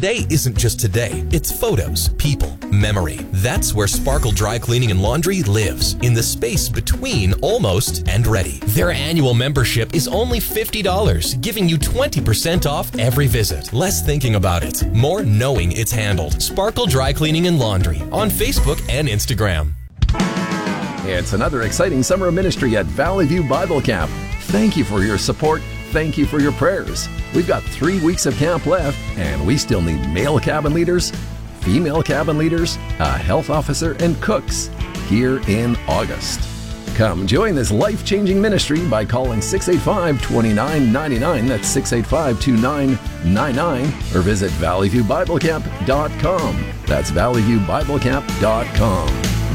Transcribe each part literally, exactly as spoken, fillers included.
Today isn't just today. It's photos, people, memory. That's where Sparkle Dry Cleaning and Laundry lives, in the space between almost and ready. Their annual membership is only fifty dollars, giving you twenty percent off every visit. Less thinking about it, more knowing it's handled. Sparkle Dry Cleaning and Laundry on Facebook and Instagram. It's another exciting summer of ministry at Valley View Bible Camp. Thank you for your support. Thank you for your prayers. We've got three weeks of camp left, and we still need male cabin leaders, female cabin leaders, a health officer, and cooks here in August. Come join this life-changing ministry by calling six eight five, two nine nine nine. That's six eight five, two nine nine nine. Or visit valley view bible camp dot com. That's valley view bible camp dot com.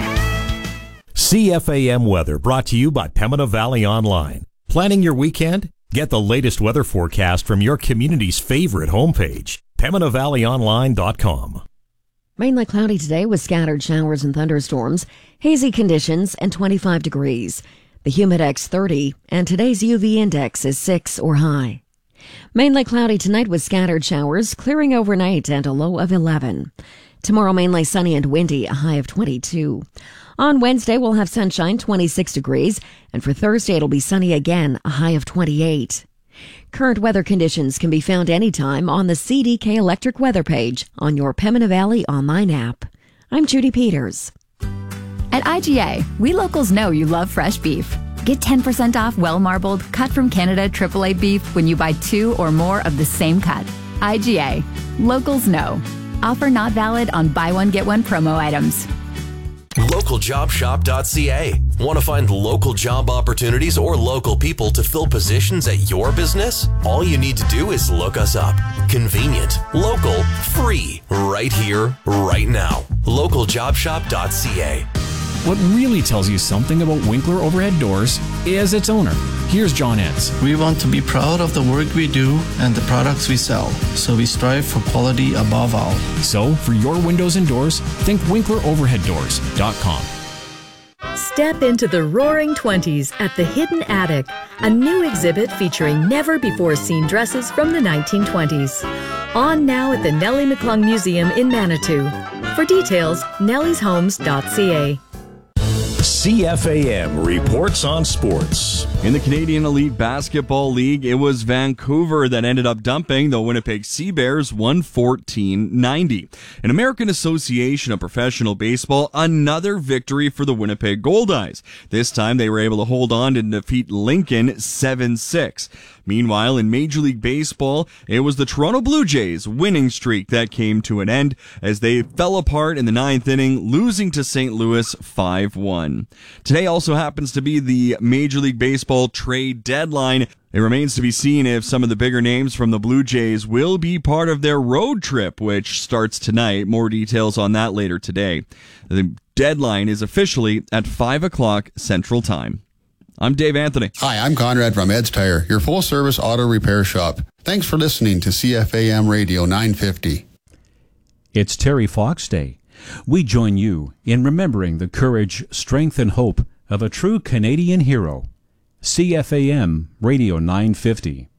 C F A M weather brought to you by Pembina Valley Online. Planning your weekend? Get the latest weather forecast from your community's favorite homepage, pembina valley online dot com. Mainly cloudy today with scattered showers and thunderstorms, hazy conditions, and twenty-five degrees. The Humidex thirty, and today's U V index is six or high. Mainly cloudy tonight with scattered showers, clearing overnight and a low of eleven. Tomorrow mainly sunny and windy, a high of twenty-two. On Wednesday, we'll have sunshine, twenty-six degrees, and for Thursday, it'll be sunny again, a high of twenty-eight. Current weather conditions can be found anytime on the C D K Electric weather page on your Pembina Valley online app. I'm Judy Peters. At I G A, we locals know you love fresh beef. Get ten percent off well-marbled, cut from Canada triple A beef when you buy two or more of the same cut. I G A. Locals know. Offer not valid on buy one, get one promo items. local job shop dot c a. Want to find local job opportunities or local people to fill positions at your business? All you need to do is look us up. Convenient, local, free, right here, right now. local job shop dot c a. What really tells you something about Winkler Overhead Doors is its owner. Here's John Entz. We want to be proud of the work we do and the products we sell, so we strive for quality above all. So, for your windows and doors, think winkler overhead doors dot com. Step into the roaring twenties at the Hidden Attic, a new exhibit featuring never-before-seen dresses from the nineteen twenties. On now at the Nellie McClung Museum in Manitou. For details, nellies homes dot c a. C F A M reports on sports. In the Canadian Elite Basketball League, it was Vancouver that ended up dumping the Winnipeg Sea Bears one fourteen ninety. In American Association of Professional Baseball, another victory for the Winnipeg Goldeyes. This time they were able to hold on to defeat Lincoln seven six. Meanwhile, in Major League Baseball, it was the Toronto Blue Jays winning streak that came to an end as they fell apart in the ninth inning, losing to Saint Louis five one. Today also happens to be the Major League Baseball trade deadline. It remains to be seen if some of the bigger names from the Blue Jays will be part of their road trip, which starts tonight. More details on that later today. The deadline is officially at five o'clock Central Time. I'm Dave Anthony. Hi, I'm Conrad from Ed's Tire, your full-service auto repair shop. Thanks for listening to C F A M Radio nine fifty. It's Terry Fox Day. We join you in remembering the courage, strength, and hope of a true Canadian hero. C F A M Radio nine fifty.